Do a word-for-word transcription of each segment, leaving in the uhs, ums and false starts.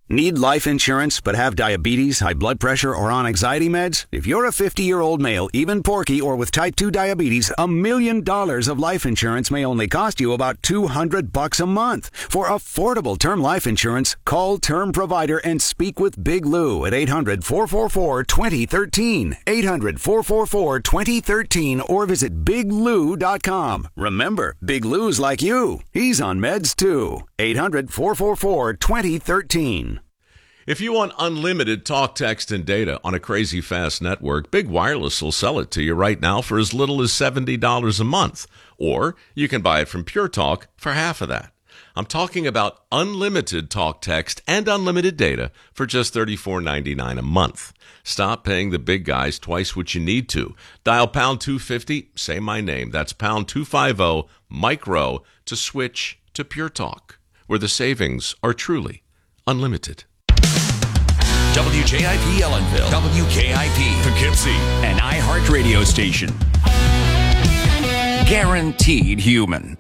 Need life insurance but have diabetes, high blood pressure, or on anxiety meds? If you're a fifty-year-old male, even porky, or with type two diabetes, a million dollars of life insurance may only cost you about two hundred bucks a month. For affordable term life insurance, call Term Provider and speak with Big Lou at eight hundred, four four four, two zero one three. eight hundred, four four four, two zero one three or visit big lou dot com. Remember, Big Lou's like you. He's on meds too. eight hundred, four four four, two zero one three. If you want unlimited talk, text, and data on a crazy fast network, Big Wireless will sell it to you right now for as little as seventy dollars a month. Or you can buy it from Pure Talk for half of that. I'm talking about unlimited talk, text, and unlimited data for just thirty-four ninety-nine a month. Stop paying the big guys twice what you need to. Dial pound two fifty, say my name. That's pound two fifty, micro, to switch to Pure Talk, where the savings are truly unlimited. W J I P Ellenville, W K I P Poughkeepsie, an iHeart radio station. Guaranteed human.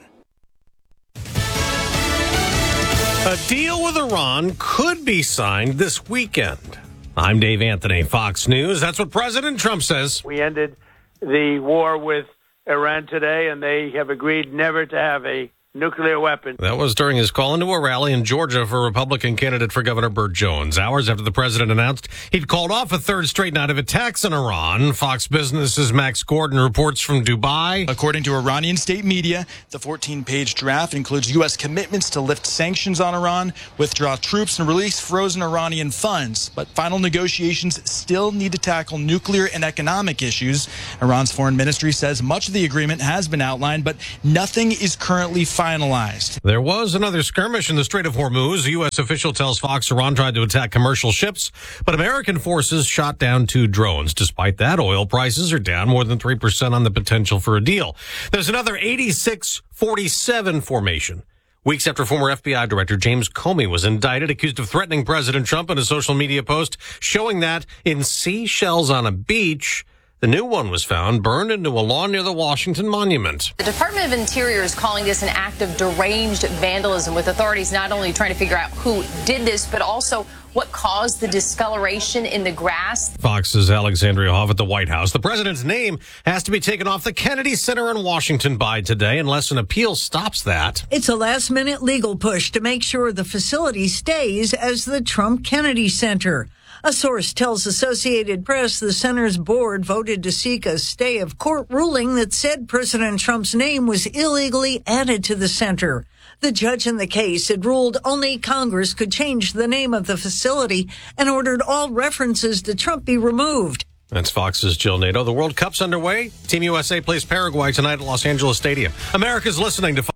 A deal with Iran could be signed this weekend. I'm Dave Anthony, Fox News. That's what President Trump says. We ended the war with Iran today, and they have agreed never to have a nuclear weapon. That was during his call into a rally in Georgia for Republican candidate for Governor Burt Jones. Hours after the president announced he'd called off a third straight night of attacks on Iran. Fox Business's Max Gordon reports from Dubai. According to Iranian state media, the fourteen-page draft includes U S commitments to lift sanctions on Iran, withdraw troops, and release frozen Iranian funds. But final negotiations still need to tackle nuclear and economic issues. Iran's foreign ministry says much of the agreement has been outlined, but nothing is currently finalized. Finalized. There was another skirmish in the Strait of Hormuz. A U S official tells Fox Iran tried to attack commercial ships, but American forces shot down two drones. Despite that, oil prices are down more than three percent on the potential for a deal. There's another eighty-six forty-seven formation. Weeks after former F B I Director James Comey was indicted, accused of threatening President Trump in a social media post showing that in seashells on a beach, the new one was found burned into a lawn near the Washington Monument. The Department of Interior is calling this an act of deranged vandalism, with authorities not only trying to figure out who did this, but also what caused the discoloration in the grass. Fox's Alexandria Hoff at the White House. The president's name has to be taken off the Kennedy Center in Washington by today unless an appeal stops that. It's a last-minute legal push to make sure the facility stays as the Trump Kennedy Center. A source tells Associated Press the center's board voted to seek a stay of court ruling that said President Trump's name was illegally added to the center. The judge in the case had ruled only Congress could change the name of the facility and ordered all references to Trump be removed. That's Fox's Jill Nato. The World Cup's underway. Team U S A plays Paraguay tonight at Los Angeles Stadium. America's listening to Fox.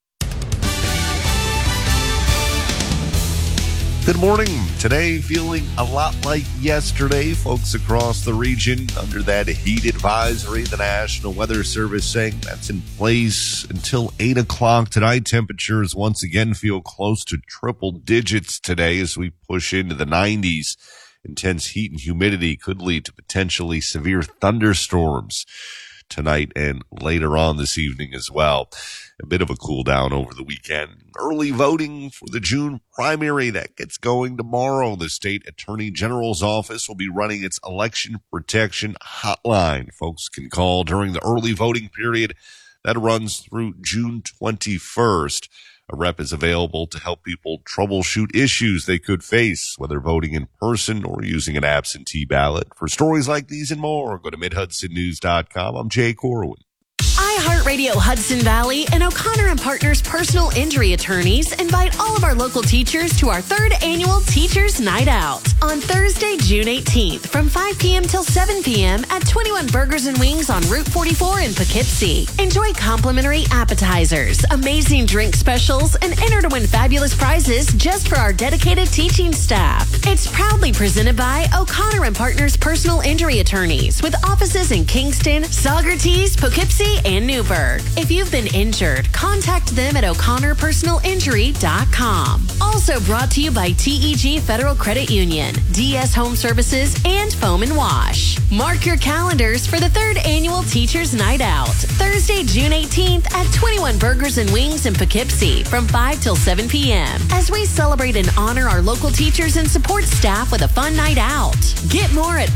Good morning. Today, feeling a lot like yesterday. Folks across the region under that heat advisory. The National Weather Service saying that's in place until eight o'clock tonight. Temperatures once again feel close to triple digits today as we push into the nineties. Intense heat and humidity could lead to potentially severe thunderstorms tonight and later on this evening as well. A bit of a cool down over the weekend. Early voting for the June primary that gets going tomorrow. The state attorney general's office will be running its election protection hotline. Folks can call during the early voting period that runs through June twenty-first. A rep is available to help people troubleshoot issues they could face, whether voting in person or using an absentee ballot. For stories like these and more, go to mid hudson news dot com. I'm Jay Corwin. iHeartRadio Hudson Valley and O'Connor and Partners Personal Injury Attorneys invite all of our local teachers to our third annual Teachers Night Out on Thursday, June eighteenth from five p.m. till seven p.m. at twenty-one Burgers and Wings on Route forty-four in Poughkeepsie. Enjoy complimentary appetizers, amazing drink specials, and enter to win fabulous prizes just for our dedicated teaching staff. It's proudly presented by O'Connor and Partners Personal Injury Attorneys with offices in Kingston, Saugerties, Poughkeepsie, Poughkeepsie, and Newburgh. If you've been injured, contact them at O'Connor Personal Injury dot com. Also brought to you by T E G Federal Credit Union, D S Home Services, and Foam and Wash. Mark your calendars for the third annual Teachers Night Out, Thursday, June eighteenth at twenty-one Burgers and Wings in Poughkeepsie from five till seven p.m. as we celebrate and honor our local teachers and support staff with a fun night out. Get more at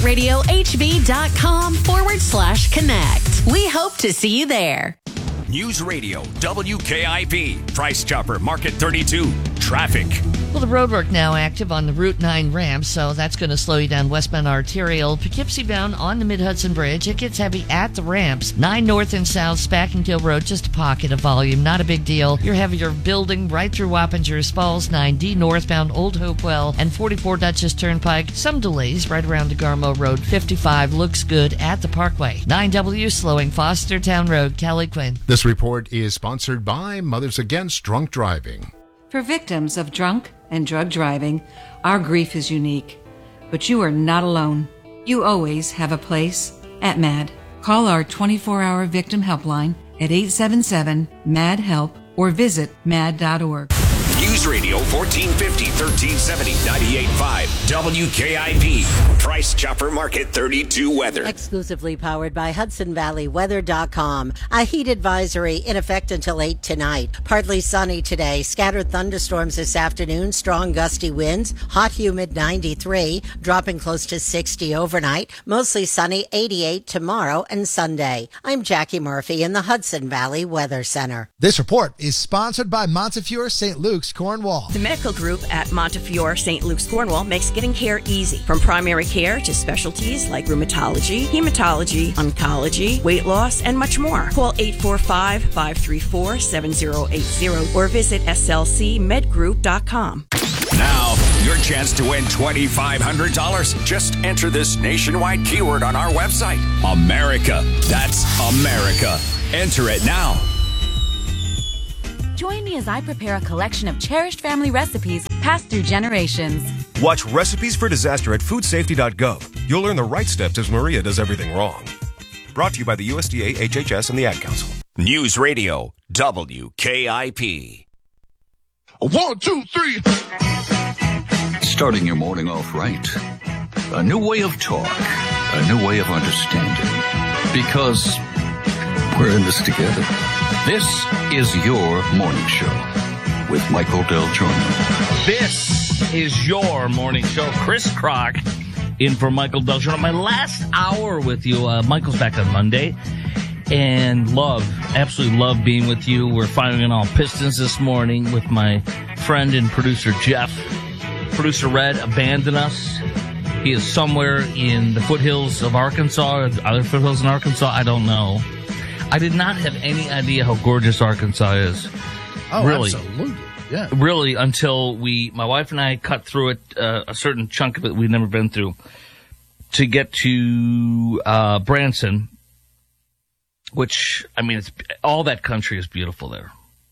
iHeartRadioHV.com forward slash connect. We hope to see you there. News Radio W K I P. Price Chopper Market thirty-two. Traffic. Well, the roadwork now active on the Route nine ramp, so that's going to slow you down westbound arterial. Poughkeepsie bound on the Mid-Hudson Bridge. It gets heavy at the ramps. nine north and south, Spackenkill Road, just a pocket of volume. Not a big deal. You're heavier building right through Wappingers Falls. nine D northbound Old Hopewell and forty-four Dutchess Turnpike. Some delays right around DeGarmo Road. fifty-five looks good at the Parkway. nine W slowing Fostertown Road. Kelly Quinn. This report is sponsored by Mothers Against Drunk Driving. For victims of drunk and drug driving, our grief is unique. But you are not alone. You always have a place at MAD. Call our twenty-four hour victim helpline at eight seven seven, M A D, HELP or visit mad dot org. News Radio fourteen fifty, thirteen seventy, ninety-eight point five W K I P. Price Chopper Market thirty-two weather. Exclusively powered by Hudson Valley Weather dot com. A heat advisory in effect until eight tonight. Partly sunny today. Scattered thunderstorms this afternoon. Strong gusty winds. Hot humid ninety-three. Dropping close to sixty overnight. Mostly sunny eighty-eight tomorrow and Sunday. I'm Jackie Murphy in the Hudson Valley Weather Center. This report is sponsored by Montefiore Saint Luke's Cornwall. The medical group at Montefiore Saint Luke's Cornwall makes getting care easy. From primary care to specialties like rheumatology, hematology, oncology, weight loss, and much more. Call eight four five, five three four, seven zero eight zero or visit S L C med group dot com. Now, your chance to win twenty-five hundred dollars. Just enter this nationwide keyword on our website. America. That's America. Enter it now. Join me as I prepare a collection of cherished family recipes passed through generations. Watch Recipes for Disaster at food safety dot gov. You'll learn the right steps as Maria does everything wrong. Brought to you by the U S D A, H H S, and the Ad Council. News Radio W K I P. One, two, three. Starting your morning off right. A new way of talk. A new way of understanding. Because we're in this together. This is your morning show with Michael Del Giorno. This is your morning show. Chris Crock in for Michael Del Giorno. My last hour with you. Uh, Michael's back on Monday. And love, absolutely love being with you. We're firing on all pistons this morning with my friend and producer Jeff. Producer Red abandoned us. He is somewhere in the foothills of Arkansas, or other foothills in Arkansas. I don't know. I did not have any idea how gorgeous Arkansas is. Oh, really. Absolutely. Yeah. Really, until we, my wife and I cut through it, uh, a certain chunk of it we'd never been through, to get to uh, Branson, which, I mean, it's, all that country is beautiful there.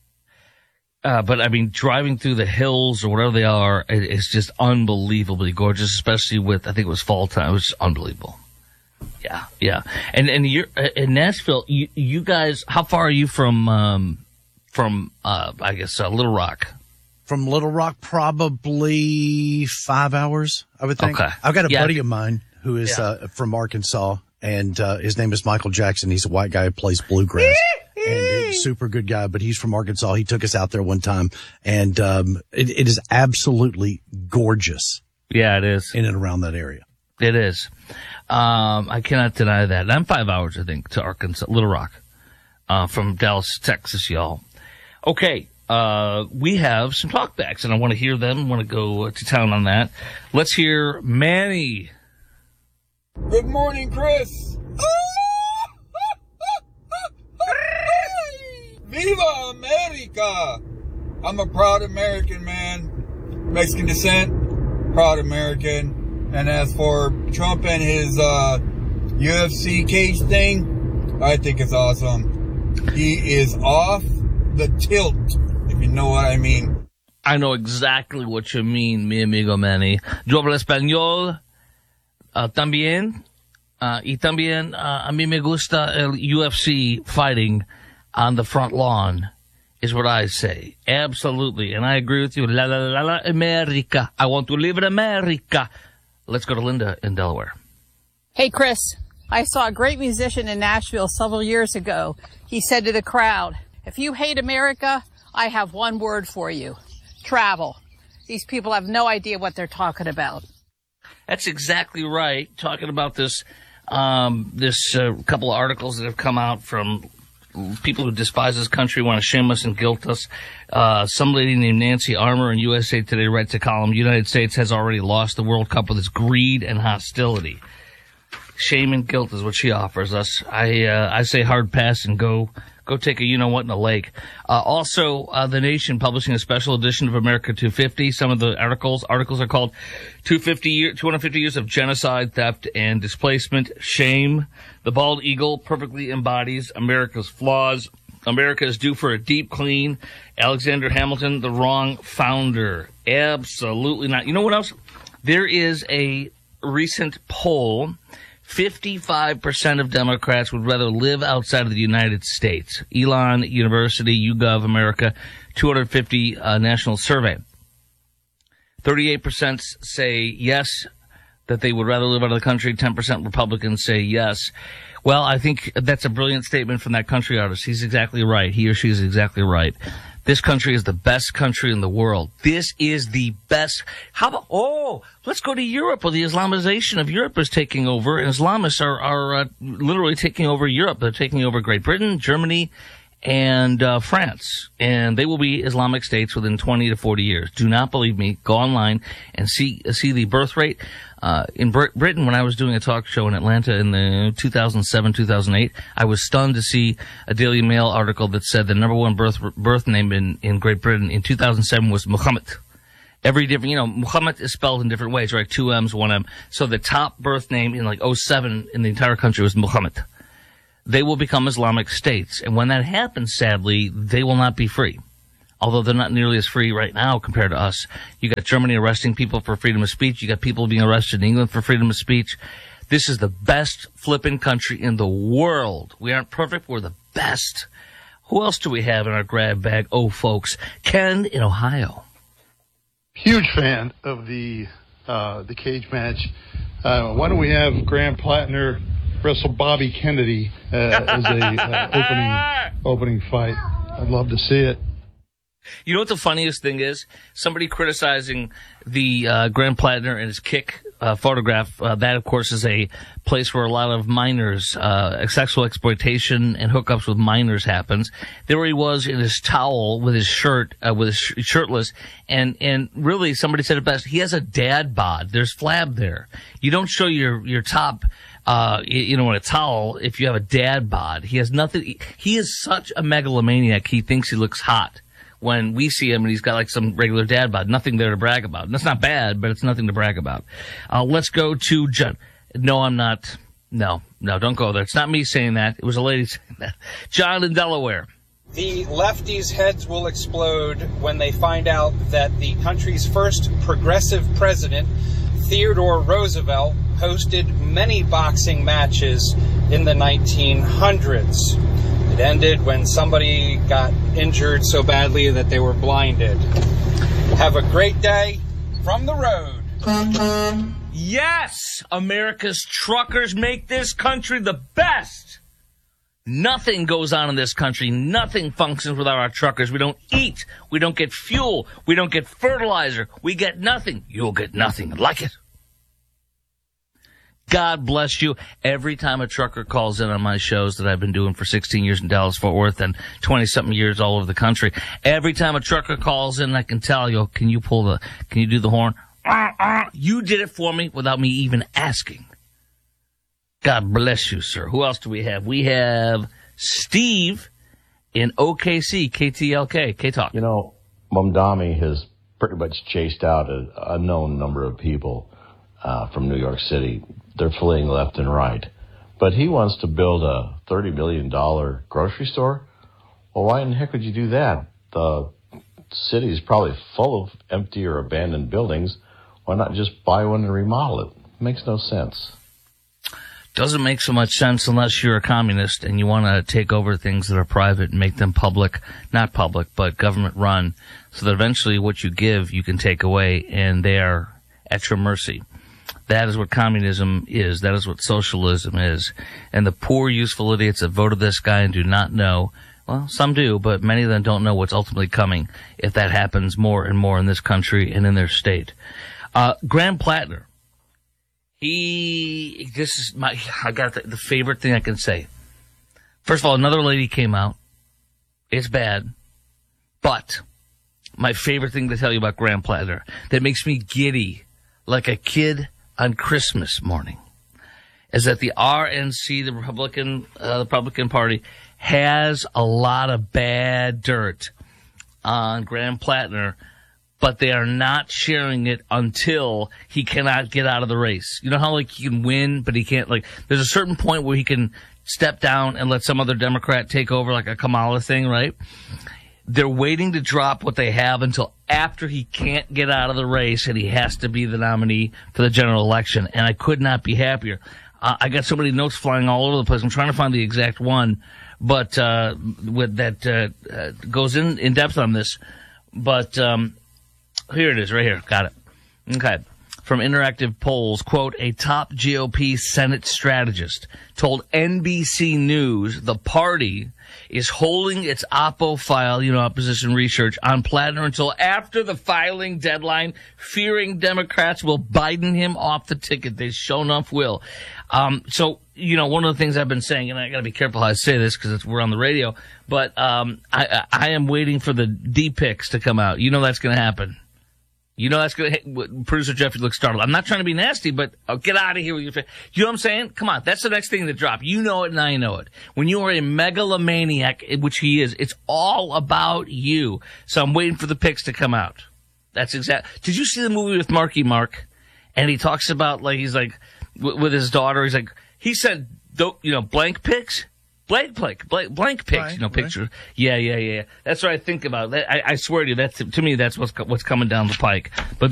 Uh, but, I mean, driving through the hills or whatever they are, it, it's just unbelievably gorgeous, especially with, I think it was fall time. It was just unbelievable. Yeah, yeah. And and you're in Nashville. You you guys, how far are you from um from uh I guess uh, Little Rock? From Little Rock, probably five hours, I would think. Okay. I've got a yeah. buddy of mine who is yeah. uh, from Arkansas, and uh, his name is Michael Jackson. He's a white guy who plays bluegrass. And he's a super good guy, but he's from Arkansas. He took us out there one time, and um it, it is absolutely gorgeous. Yeah, it is. In and around that area. It is. Um, I cannot deny that. And I'm five hours, I think, to Arkansas, Little Rock, uh, from Dallas, Texas, y'all. Okay. Uh, we have some talkbacks, and I want to hear them. I want to go uh, to town on that. Let's hear Manny. Good morning, Chris. Viva America! I'm a proud American, man. Mexican descent, proud American. And as for Trump and his uh, U F C cage thing, I think it's awesome. He is off the tilt, if you know what I mean. I know exactly what you mean, mi amigo Manny. Yo hablo español uh, también. Uh, y también, uh, a mí me gusta el U F C fighting on the front lawn, is what I say. Absolutely. And I agree with you. La, la, la, la, America. I want to live in America. Let's go to Linda in Delaware. Hey, Chris. I saw a great musician in Nashville several years ago. He said to the crowd, if you hate America, I have one word for you. Travel. These people have no idea what they're talking about. That's exactly right. Talking about this, um, this uh, couple of articles that have come out from people who despise this country, want to shame us and guilt us. Uh, some lady named Nancy Armour in U S A Today writes a column, United States has already lost the World Cup with its greed and hostility. Shame and guilt is what she offers us. I uh, I say hard pass and go go take a you-know-what in a lake. Uh, also, uh, The Nation publishing a special edition of America two fifty. Some of the articles articles are called two hundred fifty, year, two hundred fifty Years of Genocide, Theft, and Displacement. Shame. The Bald Eagle perfectly embodies America's flaws. America is due for a deep clean. Alexander Hamilton, the wrong founder. Absolutely not. You know what else? There is a recent poll. fifty-five percent of Democrats would rather live outside of the United States. Elon University, YouGov America, two hundred fifty uh, national survey. thirty-eight percent say yes, that they would rather live out of the country. ten percent Republicans say yes. Well, I think that's a brilliant statement from that country artist. He's exactly right. He or she is exactly right. This country is the best country in the world. This is the best. How about, oh, let's go to Europe, where the Islamization of Europe is taking over. And Islamists are, are uh, literally taking over Europe. They're taking over Great Britain, Germany, and uh, France. And they will be Islamic states within twenty to forty years. Do not believe me. Go online and see see the birth rate. Uh, in Br- Britain, when I was doing a talk show in Atlanta in the two thousand seven, two thousand eight, I was stunned to see a Daily Mail article that said the number one birth birth name in, in Great Britain in two thousand seven was Muhammad. Every different, you know, Muhammad is spelled in different ways, right? Two M's, one M. So the top birth name in like oh seven in the entire country was Muhammad. They will become Islamic states. And when that happens, sadly, they will not be free. Although they're not nearly as free right now compared to us. You got Germany arresting people for freedom of speech. You got people being arrested in England for freedom of speech. This is the best flipping country in the world. We aren't perfect. We're the best. Who else do we have in our grab bag? Oh, folks. Ken in Ohio. Huge fan of the uh, the cage match. Uh, why don't we have Graham Plattner wrestle Bobby Kennedy uh, as a uh, opening opening fight? I'd love to see it. You know what the funniest thing is? Somebody criticizing the uh, Graham Plattner and his kick uh, photograph. Uh, that, of course, is a place where a lot of minors, uh, sexual exploitation and hookups with minors happens. There he was in his towel with his shirt, uh, with his sh- shirtless, and and really, somebody said it best. He has a dad bod. There's flab there. You don't show your your top. Uh, you know, in a towel, if you have a dad bod. He has nothing. He is such a megalomaniac. He thinks he looks hot when we see him, and he's got like some regular dad bod. Nothing there to brag about. And that's not bad, but it's nothing to brag about. Uh, let's go to John. No, I'm not. No, no, don't go there. It's not me saying that. It was a lady saying that. John in Delaware. The lefties' heads will explode when they find out that the country's first progressive president, Theodore Roosevelt, hosted many boxing matches in the nineteen hundreds. It ended when somebody got injured so badly that they were blinded. Have a great day from the road. Yes! America's truckers make this country the best. Nothing goes on in this country. Nothing functions without our truckers. We don't eat. We don't get fuel. We don't get fertilizer. We get nothing. You'll get nothing like it. God bless you. Every time a trucker calls in on my shows that I've been doing for sixteen years in Dallas-Fort Worth and twenty-something years all over the country, every time a trucker calls in, I can tell you, can you pull the, can you do the horn? You did it for me without me even asking. God bless you, sir. Who else do we have? We have Steve in O K C, K T L K, K-Talk. You know, Mamdani has pretty much chased out a, a known number of people uh, from New York City. They're fleeing left and right. But he wants to build a thirty billion dollars grocery store. Well, why in the heck would you do that? The city is probably full of empty or abandoned buildings. Why not just buy one and remodel it? It makes no sense. doesn't make so much sense unless you're a communist and you want to take over things that are private and make them public, not public, but government run, so that eventually what you give you can take away and they are at your mercy. That is what communism is. That is what socialism is. And the poor, useful idiots that voted this guy and do not know, well, some do, but many of them don't know what's ultimately coming if that happens more and more in this country and in their state. Uh, Graham Plattner. He, this is my, I got the, the favorite thing I can say. First of all, another lady came out. It's bad. But my favorite thing to tell you about Graham Plattner that makes me giddy like a kid on Christmas morning is that the R N C, the Republican, uh, the Republican Party, has a lot of bad dirt on Graham Plattner, but they are not sharing it until he cannot get out of the race. You know how, like, he can win, but he can't, like, there's a certain point where he can step down and let some other Democrat take over, like a Kamala thing, right? They're waiting to drop what they have until after he can't get out of the race and he has to be the nominee for the general election. And I could not be happier. Uh, I got so many notes flying all over the place. I'm trying to find the exact one, but uh, with that uh, uh, goes in, in depth on this. But um, here it is, right here. Got it. Okay. From Interactive Polls, quote, a top G O P Senate strategist told N B C News the party is holding its Oppo file, you know, opposition research, on Plattner until after the filing deadline, fearing Democrats will Biden him off the ticket. They sure enough will. Um, so, you know, one of the things I've been saying, and I got to be careful how I say this because we're on the radio, but um, I, I am waiting for the D pics to come out. You know that's going to happen. You know that's going to – producer Jeffrey looks startled. I'm not trying to be nasty, but oh, get out of here with your face. You know what I'm saying? Come on. That's the next thing to drop. You know it and I know it. When you are a megalomaniac, which he is, it's all about you. So I'm waiting for the pics to come out. That's exact. Did you see the movie with Marky Mark? And he talks about, like, he's like w- with his daughter. He's like, he said, you know, blank pics. Blank, blank, blank, blank pics, right, you know, right. Picture. Yeah, yeah, yeah. That's what I think about. I, I swear to you, that's to me, that's what's what's coming down the pike. But